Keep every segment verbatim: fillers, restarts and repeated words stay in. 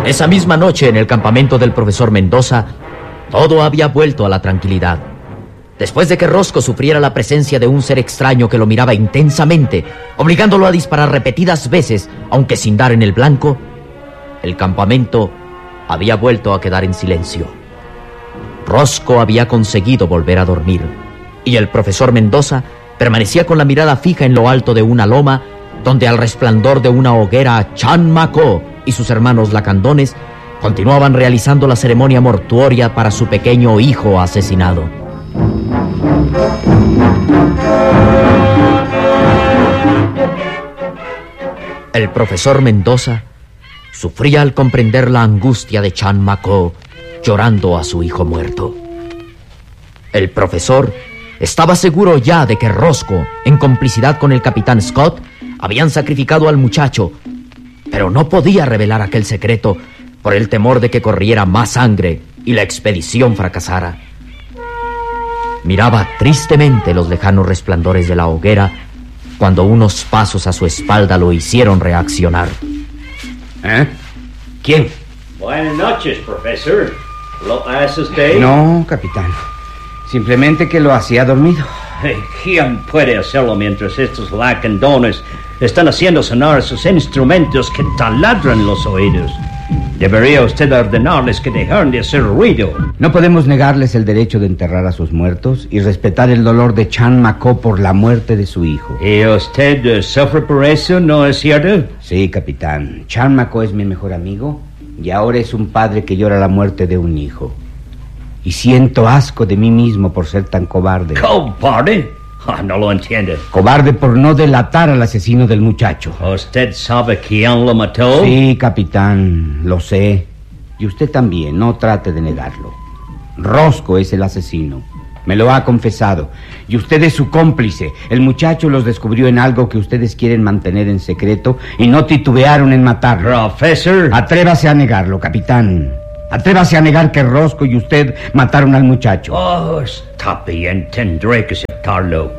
Esa misma noche, en el campamento del profesor Mendoza, todo había vuelto a la tranquilidad. Después de que Rosco sufriera la presencia de un ser extraño que lo miraba intensamente, obligándolo a disparar repetidas veces, aunque sin dar en el blanco, el campamento había vuelto a quedar en silencio. Rosco había conseguido volver a dormir, y el profesor Mendoza permanecía con la mirada fija en lo alto de una loma, donde al resplandor de una hoguera Chan Macó y sus hermanos lacandones continuaban realizando la ceremonia mortuoria para su pequeño hijo asesinado. El profesor Mendoza sufría al comprender la angustia de Chan Macó llorando a su hijo muerto. El profesor estaba seguro ya de que Rosco, en complicidad con el capitán Scott, habían sacrificado al muchacho, pero no podía revelar aquel secreto por el temor de que corriera más sangre y la expedición fracasara. Miraba tristemente los lejanos resplandores de la hoguera cuando unos pasos a su espalda lo hicieron reaccionar. ¿Eh? ¿Quién? Buenas noches, profesor. ¿Lo hace usted? No, capitán. Simplemente que lo hacía dormido. ¿Quién puede hacerlo mientras estos lacandones están haciendo sonar sus instrumentos que taladran los oídos? Debería usted ordenarles que dejaran de hacer ruido. No podemos negarles el derecho de enterrar a sus muertos y respetar el dolor de Chan Macó por la muerte de su hijo. ¿Y usted uh, sufre por eso, no es cierto? Sí, capitán. Chan Macó es mi mejor amigo y ahora es un padre que llora la muerte de un hijo. Y siento asco de mí mismo por ser tan cobarde. ¿Cobarde? Oh, no lo entiendo. Cobarde por no delatar al asesino del muchacho. ¿Usted sabe quién lo mató? Sí, capitán, lo sé. Y usted también, no trate de negarlo. Rosco es el asesino. Me lo ha confesado. Y usted es su cómplice. El muchacho los descubrió en algo que ustedes quieren mantener en secreto y no titubearon en matarlo. Profesor. Atrévase a negarlo, capitán. Atrévase a negar que Rosco y usted mataron al muchacho. Oh, está bien, tendré que aceptarlo.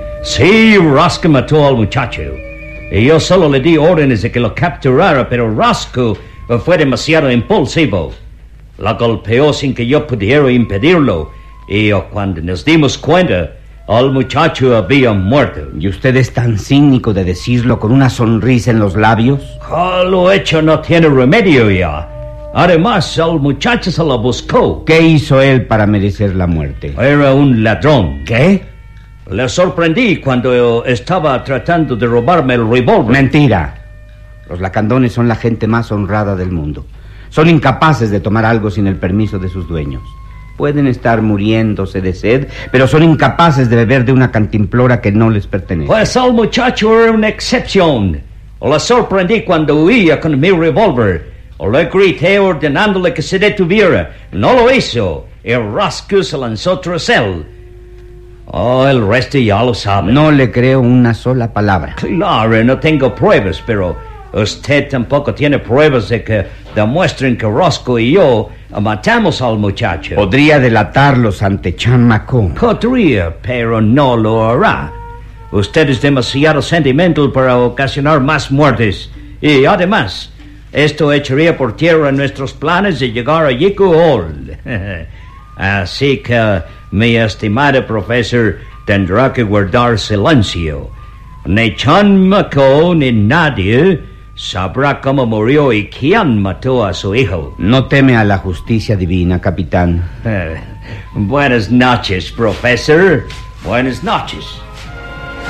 Sí, Rosco mató al muchacho. Y yo solo le di órdenes de que lo capturara, pero Rosco fue demasiado impulsivo. La golpeó sin que yo pudiera impedirlo. Y cuando nos dimos cuenta, el muchacho había muerto. ¿Y usted es tan cínico de decirlo con una sonrisa en los labios? Oh, lo hecho no tiene remedio ya. Además, el muchacho se lo buscó. ¿Qué hizo él para merecer la muerte? Era un ladrón. ¿Qué? Le sorprendí cuando estaba tratando de robarme el revólver. Mentira. Los lacandones son la gente más honrada del mundo. Son incapaces de tomar algo sin el permiso de sus dueños. Pueden estar muriéndose de sed, pero son incapaces de beber de una cantimplora que no les pertenece. Pues el muchacho era una excepción. Le sorprendí cuando huía con mi revólver. Le grité ordenándole que se detuviera. No lo hizo. Y Rosco se lanzó tras él. Oh, el resto ya lo sabe. No le creo una sola palabra. Claro, no tengo pruebas, pero usted tampoco tiene pruebas de que demuestren que Rosco y yo matamos al muchacho. Podría delatarlos ante Chan Macó. Podría, pero no lo hará. Usted es demasiado sentimental para ocasionar más muertes. Y además, esto echaría por tierra nuestros planes de llegar a Yiku Hall. Así que, mi estimado profesor, tendrá que guardar silencio. Ni Chan Macó ni nadie sabrá cómo murió y quién mató a su hijo. ¿No teme a la justicia divina, capitán? Buenas noches, profesor. Buenas noches.